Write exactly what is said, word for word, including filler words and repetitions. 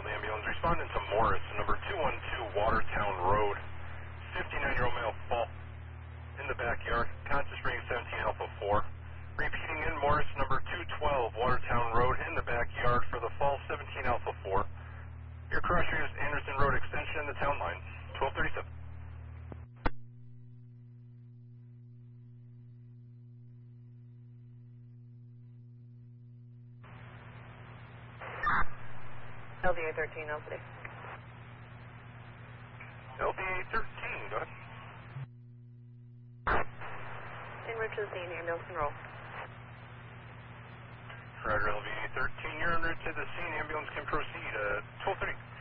Springfield ambulance responding to Morris, number two one two Watertown Road. fifty-nine-year-old male fall in the backyard, conscious ring seventeen Alpha four. Repeating in Morris, number two twelve Watertown Road in the backyard for the fall seventeen Alpha four. Your crusher is Anderson Road extension in the town line, twelve thirty-seven. L D A thirteen, L D A. L D A thirteen, go ahead. En route to the scene, ambulance can roll. Roger, L D A thirteen, you're en route to the scene, ambulance can proceed, uh, twelve thirty.